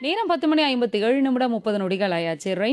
நேரம் 10 மணி 57 நிமிடம் 30 நொடிகள் ஆயாச்சு.